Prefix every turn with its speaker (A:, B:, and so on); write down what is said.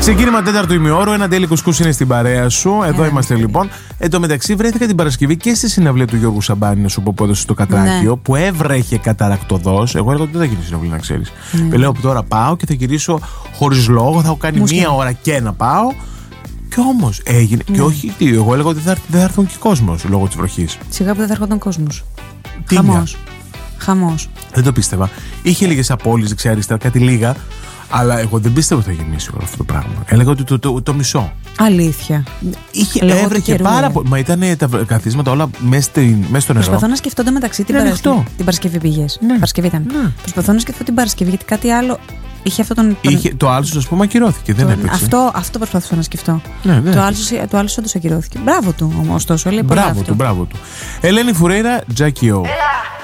A: Ξεκίνημα τέταρτου ημιώρου, ένα τέλει κουσκούς είναι στην παρέα σου. Εδώ είμαστε λοιπόν. Εν τω μεταξύ, βρέθηκα την Παρασκευή και στη συναυλία του Γιώργου Σαμπάνη, να σου πω που έδωσε στο Κατράκιο, που έβρεχε καταρακτοδός. Εγώ έλεγα ότι δεν θα γίνει συναυλία, να ξέρεις. Λέω που τώρα πάω και θα γυρίσω χωρίς λόγο, θα έχω κάνει μία ώρα και να πάω. Και όμως έγινε. Και όχι, εγώ έλεγα ότι δεν θα έρθουν και κόσμος λόγω της βροχής.
B: Σιγά που δεν θα έρχονταν κόσμος. Χαμός.
A: Δεν το πίστευα. Είχε λίγες απώλειες δεξιά-αριστερά, κάτι λίγα. Αλλά εγώ δεν πίστευα ότι θα γεμίσει όλο αυτό το πράγμα. Έλεγα ότι το μισό.
B: Αλήθεια.
A: Έβρεχε πάρα πολύ. Μα ήταν τα καθίσματα όλα μέσα στο νερό.
B: Προσπαθώ να σκεφτώ μεταξύ την Παρασκευή πήγες.
A: Ναι.
B: Παρασκευή ήταν.
A: Ναι.
B: Προσπαθώ να σκεφτώ την Παρασκευή, γιατί κάτι άλλο. Είχε αυτό τον.
A: Το άλλο σου, α πούμε, ακυρώθηκε. Δεν έπαιξε.
B: Αυτό προσπαθούσα να σκεφτώ.
A: Ναι,
B: το άλλο όντως ακυρώθηκε. Μπράβο του όμως, ωστόσο.
A: Μπράβο του. Ελένη Φουρέιρα, Τζάκι Ο.